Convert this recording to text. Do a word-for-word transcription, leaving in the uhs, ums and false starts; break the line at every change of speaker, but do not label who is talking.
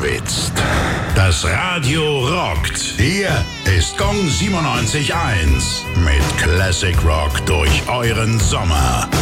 geschwitzt. Das Radio rockt. Hier ist Gong siebenundneunzig Komma eins mit Classic Rock durch euren Sommer.